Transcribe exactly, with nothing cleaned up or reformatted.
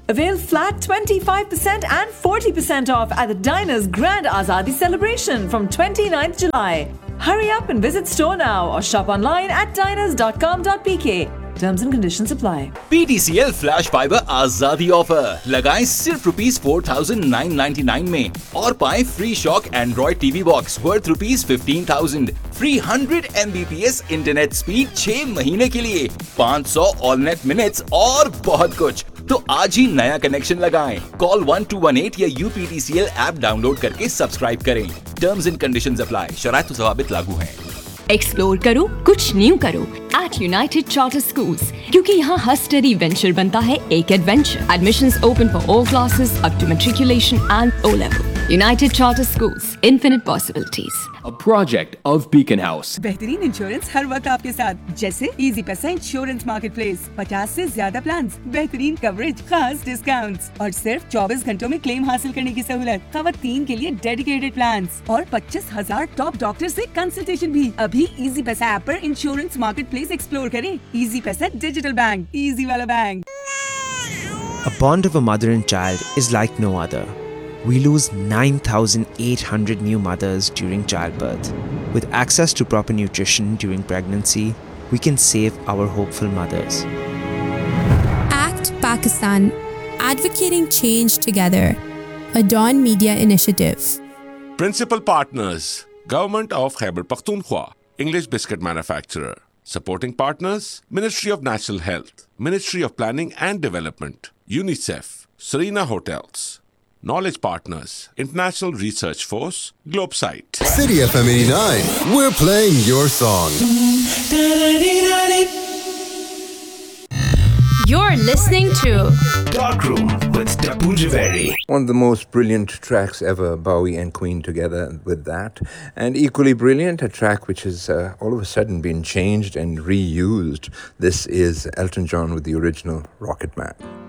Avail flat twenty-five percent and forty percent off at the Diners Grand Azadi celebration from twenty-ninth July. Hurry up and visit store now or shop online at diners dot com dot p k. Terms and conditions apply. P T C L Flash Fiber Azadi offer लगाएं सिर्फ rupees four thousand nine ninety nine में और पाएं free shock Android TV box worth rupees fifteen thousand, free hundred M B P S internet speed छह महीने के लिए, पाँच सौ ऑल नेट मिनट्स और बहुत कुछ। तो आज ही नया कनेक्शन लगाएं। Call one two one eight या U P T C L app download करके सब्सक्राइब करें। Terms and conditions apply. शराइत व ज़वाबित लागू हैं। एक्सप्लोर करो, कुछ न्यू करो एट यूनाइटेड चार्टर स्कूल्स, क्योंकि यहाँ हर स्टडी वेंचर बनता है एक adventure. Admissions open for all classes up to matriculation and O level. United charter schools, infinite possibilities. A project of Beacon House. बेहतरीन इंश्योरेंस हर वक्त आपके साथ, जैसे इजी पैसा इंश्योरेंस मार्केट प्लेस, पचास से ज्यादा प्लान, बेहतरीन कवरेज, खास डिस्काउंट्स और सिर्फ चौबीस घंटों में क्लेम हासिल करने की सहूलत। खवातीन के लिए डेडिकेटेड प्लान और पच्चीस हजार टॉप डॉक्टर से कंसल्टेशन भी। अभी इजी पैसा ऐप पर इंश्योरेंस मार्केट प्लेस एक्सप्लोर करें। इजी पैसा डिजिटल बैंक, इजी वाला bank. A bond of a mother and child is like no other. We lose nine thousand eight hundred new mothers during childbirth. With access to proper nutrition during pregnancy, we can save our hopeful mothers. Act Pakistan, advocating change together. A Dawn Media initiative. Principal partners: Government of Khyber Pakhtunkhwa, English biscuit manufacturer. Supporting partners: Ministry of National Health, Ministry of Planning and Development, UNICEF, Serena Hotels. Knowledge partners: International Research Force, Globesite. City F M eighty-nine, we're playing your song. You're listening to Dark Room with Tapu Javeri. One of the most brilliant tracks ever, Bowie and Queen together with that. And equally brilliant, a track which has uh, all of a sudden been changed and reused. This is Elton John with the original Rocket Man.